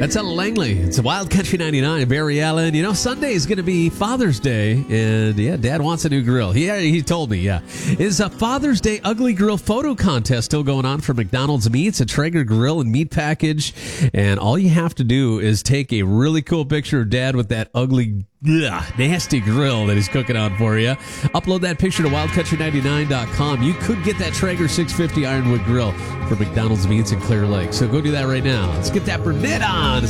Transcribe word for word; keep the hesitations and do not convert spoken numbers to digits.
That's out of Langley. It's a Wild Country ninety-nine, Barry Allen. You know, Sunday is going to be Father's Day, and yeah, Dad wants a new grill. He, he told me, yeah. Is a Father's Day Ugly Grill photo contest still going on for McDonald's Meats, a Traeger grill and meat package, and all you have to do is take a really cool picture of Dad with that ugly, ugh, nasty grill that he's cooking on for you. Upload that picture to wild country ninety-nine dot com. You could get that Traeger six fifty Ironwood grill for McDonald's Meats in Clear Lake. So go do that right now. Let's get that Burnett on.